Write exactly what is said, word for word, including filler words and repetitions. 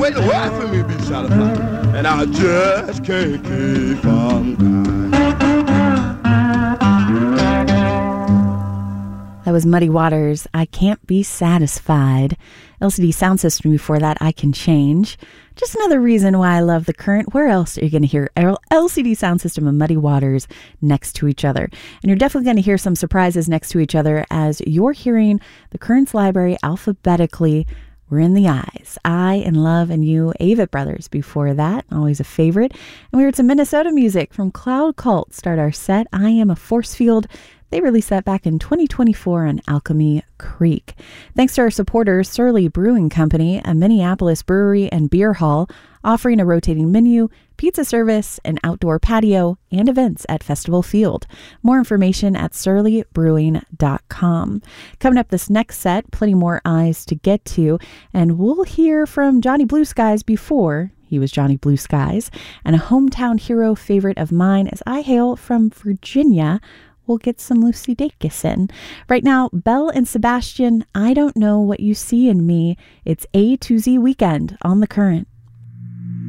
way the world for me be satisfied. And I just can't keep on crying. That was Muddy Waters, I Can't Be Satisfied. L C D Sound System before that, I Can Change. Just another reason why I love The Current. Where else are you going to hear L C D Sound System and Muddy Waters next to each other? And you're definitely going to hear some surprises next to each other as you're hearing The Current's library alphabetically. We're in the eyes. I and Love and You, Avett Brothers. Before that, always a favorite. And we heard some Minnesota music from Cloud Cult. Start our set, I Am a Force Field. They released that back in twenty twenty-four on Alchemy Creek. Thanks to our supporters, Surly Brewing Company, a Minneapolis brewery and beer hall, offering a rotating menu, pizza service, an outdoor patio, and events at Festival Field. More information at surly brewing dot com. Coming up this next set, plenty more eyes to get to, and we'll hear from Johnny Blue Skies before he was Johnny Blue Skies, and a hometown hero favorite of mine as I hail from Virginia. We'll get some Lucy Dacus in. Right now, Belle and Sebastian, I Don't Know What You See in Me. It's A to Z Weekend on The Current.